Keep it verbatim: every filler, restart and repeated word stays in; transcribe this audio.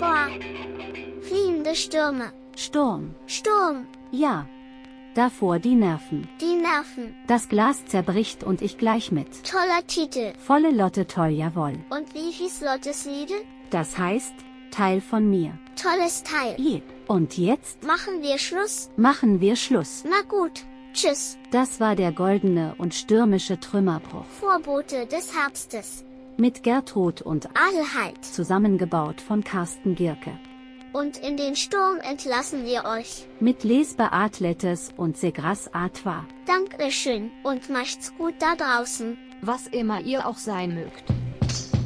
Boah. Fliehende Stürme. Sturm. Sturm. Ja. Davor die Nerven. Die Nerven. Das Glas zerbricht und ich gleich mit. Toller Titel. Volle Lotte toll, jawohl. Und wie hieß Lottes Liedl? Das heißt, Teil von mir. Tolles Teil. Je. Und jetzt? Machen wir Schluss? Machen wir Schluss. Na gut. Tschüss. Das war der goldene und stürmische Trümmerbruch. Vorbote des Herbstes. Mit Gertrud und Adelheid. Zusammengebaut von Carsten Gierke. Und in den Sturm entlassen wir euch. Mit Lesbe Atletes und Segras Atwa. Dankeschön und macht's gut da draußen. Was immer ihr auch sein mögt.